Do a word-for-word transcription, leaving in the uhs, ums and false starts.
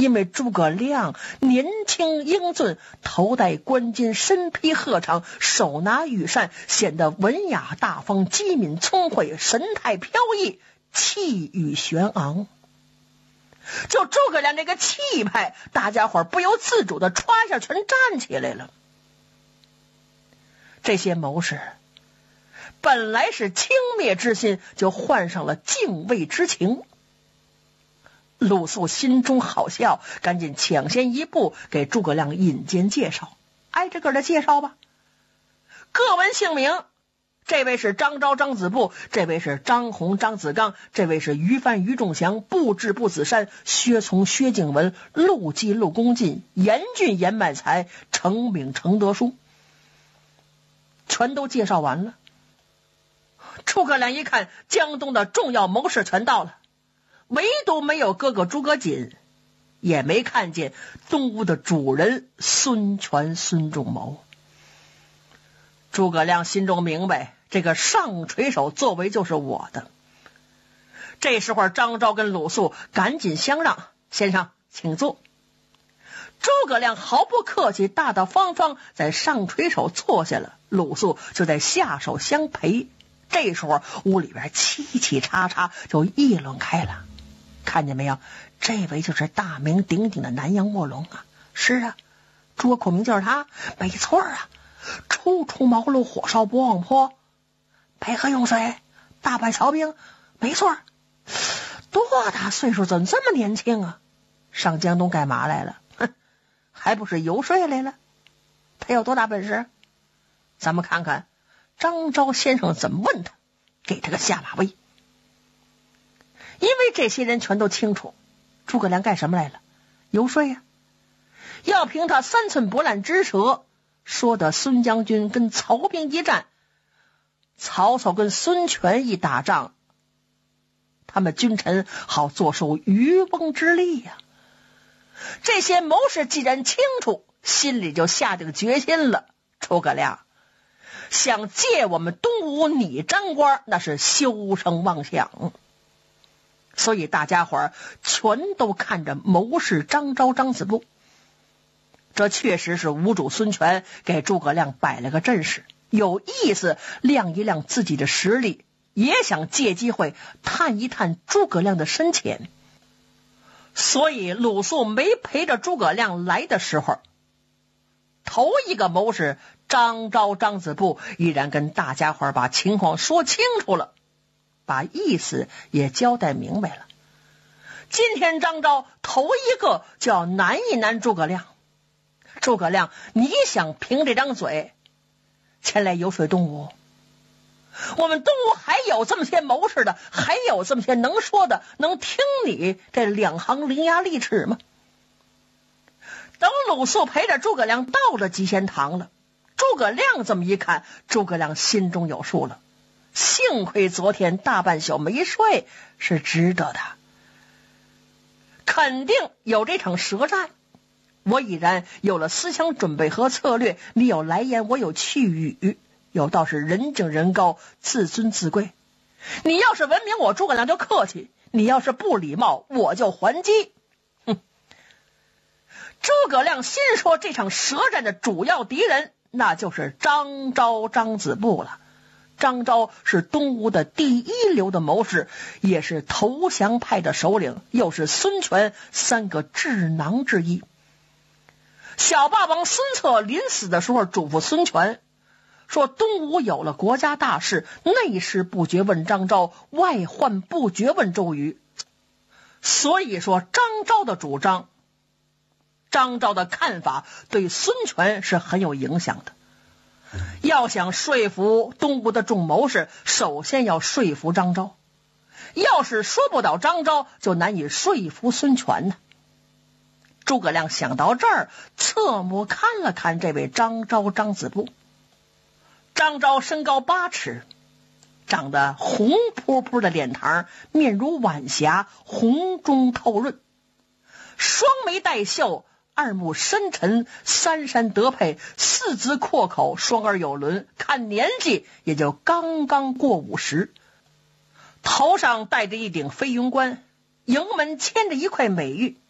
因为诸葛亮年轻英俊，头戴冠巾，身披鹤氅，手拿羽扇，显得文雅大方，机敏聪慧，神态飘逸，气宇轩昂。就诸葛亮这个气派，大家伙不由自主的歘下全站起来了。这些谋士本来是轻蔑之心，就换上了敬畏之情。鲁肃心中好笑，赶紧抢先一步给诸葛亮引荐介绍，挨着个的介绍吧。各闻姓名，这位是张昭张子布，这位是张宏张子刚，这位是于范于仲祥，布置步子山，薛从薛敬文，陆绩陆公进，严俊严迈才，程炳程德书，全都介绍完了。诸葛亮一看，江东的重要谋士全到了，唯独没有哥哥诸葛瑾，也没看见东吴的主人孙权孙仲谋。诸葛亮心中明白，这个上垂手作为就是我的。这时候张昭跟鲁肃赶紧相让，先生请坐。诸葛亮毫不客气，大大方方在上垂手坐下了，鲁肃就在下手相陪。这时候屋里边嘁嘁喳喳就议论开了，看见没有，这位就是大名鼎鼎的南阳卧龙啊。是啊，诸葛孔明就是他，没错啊，初出茅庐，火烧博望坡，配合用水，大败曹兵，没错。多大岁数，怎么这么年轻啊？上江东干嘛来了？哼，还不是游说来了？他有多大本事？咱们看看张昭先生怎么问他，给他个下马威。因为这些人全都清楚诸葛亮干什么来了，游说呀、啊。要凭他三寸不烂之舌，说的孙将军跟曹兵一战，曹操跟孙权一打仗，他们君臣好坐收渔翁之利呀、啊。这些谋士既然清楚，心里就下定决心了，诸葛亮想借我们东吴你张官，那是休生妄想。所以大家伙儿全都看着谋士张昭张子布。这确实是吴主孙权给诸葛亮摆了个阵势，有意思亮一亮自己的实力，也想借机会探一探诸葛亮的深浅。所以鲁肃没陪着诸葛亮来的时候，头一个谋士张昭张子布依然跟大家伙把情况说清楚了，把意思也交代明白了。今天张昭头一个就要难一难诸葛亮。诸葛亮，你想凭这张嘴前来游说东吴？我们东吴还有这么些谋士的，还有这么些能说的，能听你这两行伶牙俐齿吗？等鲁肃陪着诸葛亮到了集贤堂了，诸葛亮这么一看，诸葛亮心中有数了，幸亏昨天大半宿没睡，是值得的。肯定有这场舌战，我已然有了思想准备和策略，你有来言，我有去语，有道是人敬人高，自尊自贵。你要是文明，我诸葛亮就客气；你要是不礼貌，我就还击。哼！诸葛亮心说，这场舌战的主要敌人，那就是张昭张子布了。张昭是东吴的第一流的谋士，也是投降派的首领，又是孙权三个智囊之一。小霸王孙策临死的时候嘱咐孙权说，东吴有了国家大事，内事不决问张昭，外患不决问周瑜。所以说张昭的主张，张昭的看法对孙权是很有影响的。要想说服东吴的众谋士，首先要说服张昭，要是说不倒张昭，就难以说服孙权呢。诸葛亮想到这儿，侧目看了看这位张昭张子布。张昭身高八尺，长得红扑扑的脸庞，面如晚霞，红中透润，双眉带秀，二目深沉，三山得配，四字阔口，双耳有轮，看年纪也就刚刚过五十。头上戴着一顶飞云冠，营门牵着一块美玉，